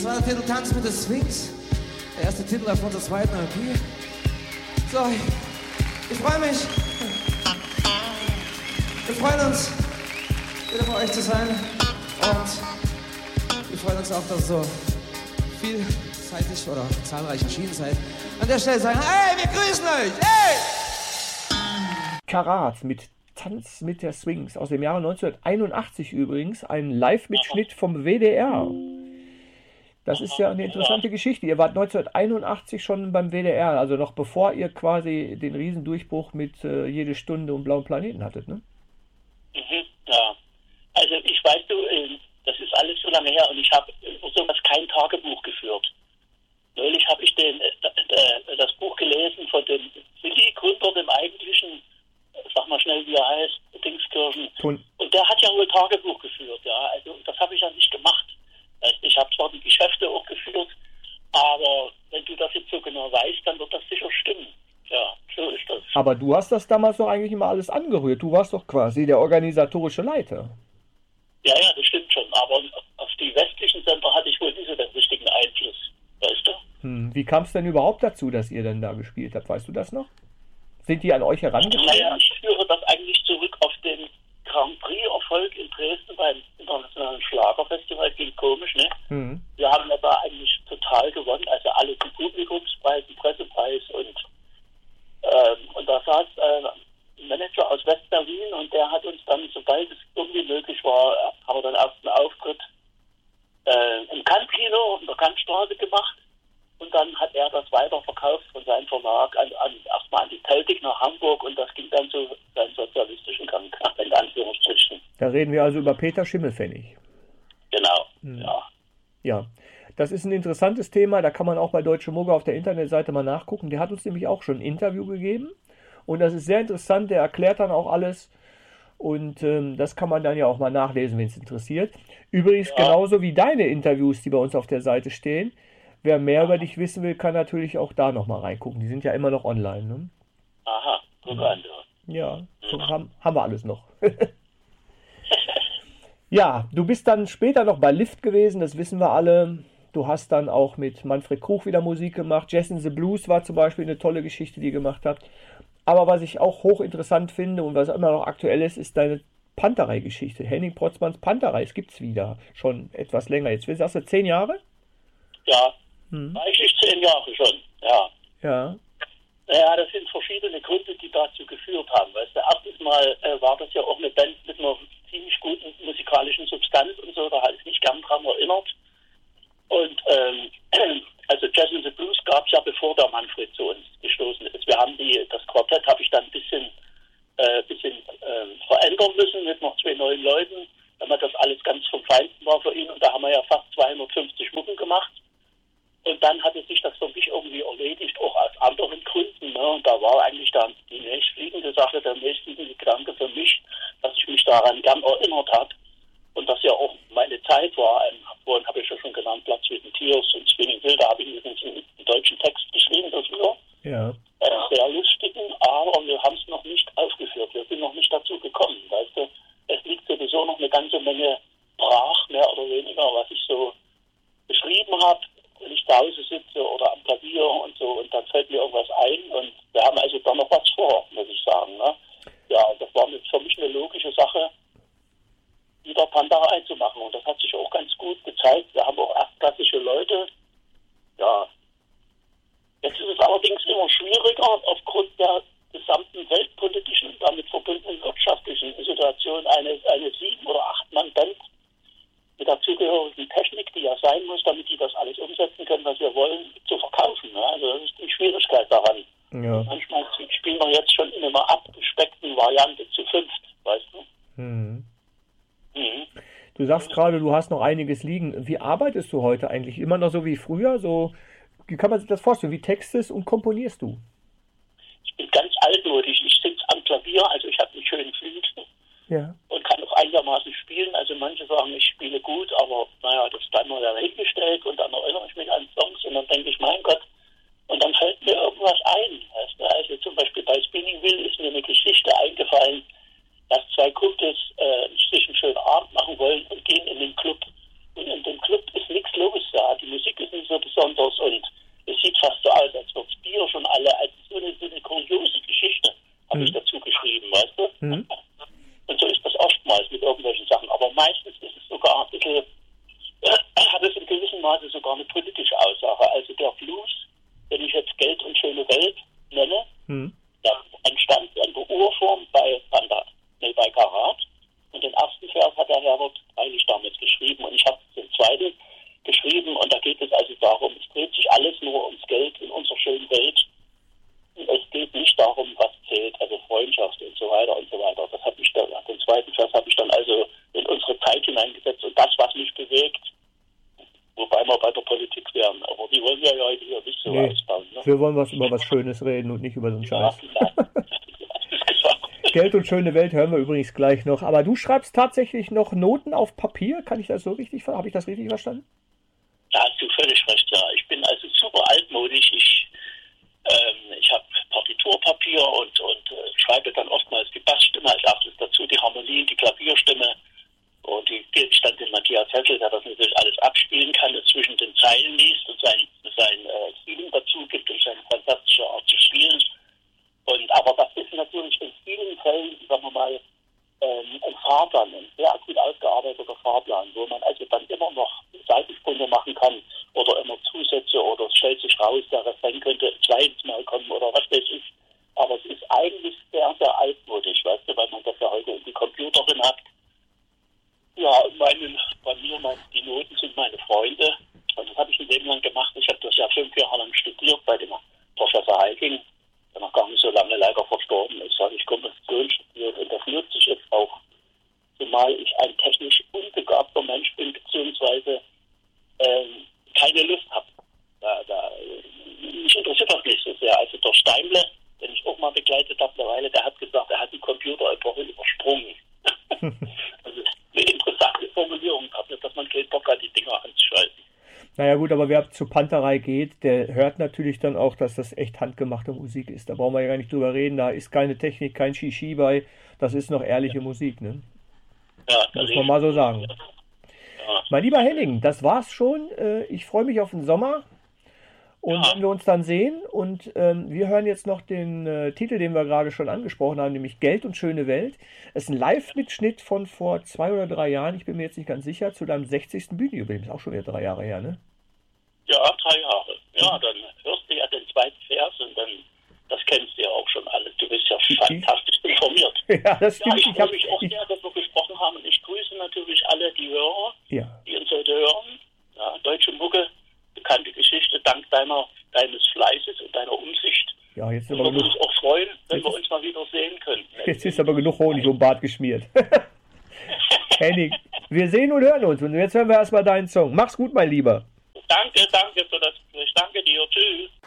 Das war der Titel Tanz mit den Swings. Der erste Titel auf unserer zweiten LP. So, ich freue mich. Wir freuen uns, wieder bei euch zu sein. Und wir freuen uns auch, dass ihr so vielseitig oder zahlreich erschienen seid. An der Stelle sagen, hey, wir grüßen euch, hey! Karat mit Tanz mit der Swings aus dem Jahre 1981 übrigens, ein Live-Mitschnitt vom WDR. Das ist ja eine interessante Geschichte. Ihr wart 1981 schon beim WDR, also noch bevor ihr quasi den Riesendurchbruch mit Jede Stunde und Blauen Planeten hattet, ne? Ja. Also ich weiß, das ist alles so lange her und ich habe über sowas kein Tagebuch geführt. Neulich habe ich das Buch gelesen von dem Willi-Gründer, dem eigentlichen, sag mal schnell, wie er heißt, Dingskirchen. Und der hat ja wohl Tagebuch geführt, ja. Also das habe ich ja nicht gemacht. Ich habe zwar die Geschäfte auch geführt, aber wenn du das jetzt so genau weißt, dann wird das sicher stimmen. Ja, so ist das. Aber du hast das damals doch eigentlich immer alles angerührt. Du warst doch quasi der organisatorische Leiter. Ja, das stimmt schon. Aber auf die westlichen Sender hatte ich wohl nicht so den richtigen Einfluss. Weißt du? Wie kam es denn überhaupt dazu, dass ihr denn da gespielt habt? Weißt du das noch? Sind die an euch herangetreten? Naja, ich führe das eigentlich zurück auf den Grand Prix-Erfolg in Dresden beim Internationalen Schlagerfestival. Klingt komisch, ne? Wir haben ja da eigentlich total gewonnen. Also alle den Publikumspreis, den Pressepreis und da saß ein Manager aus West-Berlin und der hat uns dann, sobald es irgendwie möglich war, haben wir dann ersten Auftritt im Kantkino in der Kantstraße gemacht und dann hat er das weiterverkauft von seinem Verlag erstmal an die Celtic nach Hamburg und das ging dann so seinen sozialistischen Gang, in Anführungsstrichen. Da reden wir also über Peter Schimmelpfennig. Genau, Ja, das ist ein interessantes Thema, da kann man auch bei Deutsche Mugge auf der Internetseite mal nachgucken. Der hat uns nämlich auch schon ein Interview gegeben und das ist sehr interessant, der erklärt dann auch alles und das kann man dann ja auch mal nachlesen, wenn es interessiert. Übrigens genauso wie deine Interviews, die bei uns auf der Seite stehen. Wer mehr über dich wissen will, kann natürlich auch da nochmal reingucken. Die sind ja immer noch online. Ne? Aha, guck an. Ja, so haben wir alles noch. Ja, du bist dann später noch bei Lift gewesen, das wissen wir alle. Du hast dann auch mit Manfred Krug wieder Musik gemacht. Jazz in the Blues war zum Beispiel eine tolle Geschichte, die ihr gemacht habt. Aber was ich auch hochinteressant finde und was immer noch aktuell ist, ist deine Panterei-Geschichte. Henning Protzmanns Panterei, es gibt's wieder. Schon etwas länger. Jetzt sagst du 10 Jahre? Ja, eigentlich 10 Jahre schon, ja. Ja. Naja, das sind verschiedene Gründe, die dazu geführt haben. Weißt du, erstens mal war das ja auch eine Band mit einer ziemlich guten musikalischen Substanz und so, da habe ich mich gern dran erinnert. Und also Jazz in the Blues gab es ja, bevor der Manfred zu uns gestoßen ist. Wir haben das Quartett habe ich dann ein bisschen verändern müssen mit noch 2 neuen Leuten, damit das alles ganz vom Feinsten war für ihn. Und da haben wir ja fast 250 Mucken gemacht. Und dann hatte sich das für mich irgendwie erledigt, auch aus anderen Gründen. Ne? Und da war eigentlich dann die nächstliegende Sache, der nächstliegende Gedanke für mich, dass ich mich daran gern erinnert habe. Und das ja auch meine Zeit war. Vorhin habe ich ja schon genannt, Platz with the Tears und Spinning Hill, da habe ich übrigens einen deutschen Text geschrieben dafür. Ja. Sehr lustigen, aber wir haben es noch nicht aufgeführt. Wir sind noch nicht dazu gekommen, weißt du. Es liegt sowieso noch eine ganze Menge brach, mehr oder weniger, was ich so geschrieben habe, wenn ich zu Hause sitze oder am Klavier und so, und dann fällt mir irgendwas ein und wir haben also da noch was vor, muss ich sagen. Ne? Ja, das war für mich eine logische Sache, wieder Panterei zu machen und das hat sich auch ganz gut gezeigt. Wir haben auch erstklassige Leute. Ja, jetzt ist es allerdings immer schwieriger aufgrund der gesamten weltpolitischen und damit verbundenen wirtschaftlichen Situation eine 7- oder 8-Mann-Band mit der zugehörigen Technik, die ja sein muss, damit die das alles umsetzen können, was wir wollen, zu verkaufen. Ne? Also das ist die Schwierigkeit daran. Ja. Manchmal spielen wir jetzt schon in einer abgespeckten Variante zu 5, weißt du? Du sagst gerade, du hast noch einiges liegen. Wie arbeitest du heute eigentlich? Immer noch so wie früher? So, wie kann man sich das vorstellen? Wie textest und komponierst du? Ich bin ganz altmodisch. Ich sitze am Klavier, also ich habe einen schönen Flügel und kann auch einigermaßen spielen. Also manche sagen, ich spiele gut, aber naja, das bleibt mal dahingestellt und dann erinnere ich mich an Songs und dann denke ich, mein Gott, und dann fällt mir irgendwas ein. Weißt du? Also zum Beispiel bei Spinning Hill ist mir eine Geschichte eingefallen, dass 2 Kumpels sich einen schönen Abend machen wollen und gehen in den Club. Und in dem Club ist nichts los, ja. Die Mhm. Und so ist das oftmals mit irgendwelchen Sachen. Aber meistens ist es sogar ein bisschen, hat es in gewissem Maße sogar eine politische Aussage. Also der Blues, den ich jetzt Geld und schöne Welt nenne, der entstand in der Urform bei Karat. Und den ersten Vers hat der Herbert Eilig damals geschrieben. Und ich habe den zweiten geschrieben. Und da geht es also darum, es dreht sich alles nur ums Geld in unserer schönen Welt. Und es geht nicht darum, was zählt, also Freundschaft und so weiter und so weiter. Das habe ich dann, den zweiten Vers habe ich dann also in unsere Zeit hineingesetzt und das, was mich bewegt, wobei wir bei der Politik wären. Aber die wollen wir ja heute hier nicht so ausbauen. Ne? Wir wollen über was Schönes reden und nicht über so einen Scheiß. Ja, Geld und schöne Welt hören wir übrigens gleich noch. Aber du schreibst tatsächlich noch Noten auf Papier? Kann ich das so richtig, habe ich das richtig verstanden? Da hast du völlig recht, ja. Ich bin also super altmodisch. Ich habe Partiturpapier und schreibe dann oftmals die Bassstimme als erstes dazu, die Harmonien, die Klavierstimme. Und die gebe ich dann dem Matthias Hessel, der das natürlich alles abspielen kann und zwischen den Zeilen liest und sein Feeling dazu gibt und seine fantastische Art zu spielen. Aber das ist natürlich in vielen Fällen, sagen wir mal, ein Fahrplan, ein sehr gut ausgearbeiteter Fahrplan, wo man also dann immer noch Seitensprünge machen kann oder immer Zusätze oder es stellt sich raus, der Refrain könnte ein zweites Mal kommen oder was weiß ich. Aber es ist eigentlich sehr, sehr altmodisch, weißt du, weil man das ja heute in die Computer drin hat. Ja, und die Noten sind meine Freunde. Und das habe ich ein Leben lang gemacht. Ich habe das ja 5 Jahre lang studiert bei dem Professor Heiking, der noch gar nicht so lange leider verstorben ist, habe ich Komposition studiert. Und das nutze ich jetzt auch, zumal ich ein technisch unbegabter Mensch bin, beziehungsweise keine Lust habe. Mich interessiert das nicht so sehr. Also der Steimle, den ich auch mal begleitet habe eine Weile, der hat gesagt, er hat die Computer-Epoche übersprungen. Also eine interessante Formulierung, dass man keinen Bock hat, die Dinger anzuschalten. Naja gut, aber wer zur Panterei geht, der hört natürlich dann auch, dass das echt handgemachte Musik ist. Da brauchen wir ja gar nicht drüber reden, da ist keine Technik, kein Shishi bei, das ist noch ehrliche Musik, ne? Ja, muss man mal so sagen. Ja. Mein lieber Henning, das war's schon. Ich freue mich auf den Sommer. Und wenn wir uns dann sehen und wir hören jetzt noch den Titel, den wir gerade schon angesprochen haben, nämlich Geld und schöne Welt. Es ist ein Live-Mitschnitt von vor 2 oder 3 Jahren, ich bin mir jetzt nicht ganz sicher, zu deinem 60. Bühnenjubiläum. Ist auch schon wieder 3 Jahre her, ne? Ja, 3 Jahre. Ja, dann hörst du ja den zweiten Vers und dann, das kennst du ja auch schon alles. Du bist ja fantastisch informiert. Ja, das stimmt. Ja, ich freue mich auch sehr, dass wir gesprochen haben und ich grüße natürlich alle die Hörer, die uns heute hören. Ja, deutsche Mucke, bekannte Geschichte, dank deines Fleißes und deiner Umsicht. Ja, jetzt sind wir wir uns auch freuen, wenn wir uns mal wieder sehen können. Jetzt ist aber genug Honig um Bart geschmiert. Henning, wir sehen und hören uns. Und jetzt hören wir erstmal deinen Song. Mach's gut, mein Lieber. Danke für das Gespräch. Danke dir. Tschüss.